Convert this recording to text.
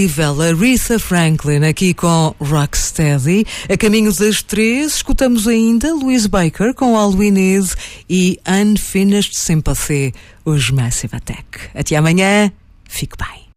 Aretha Franklin aqui com Rocksteady. A caminho das 3, escutamos ainda Louise Baker com All We Need e Unfinished Sympathy, os Massive Attack. Até amanhã, fique bem.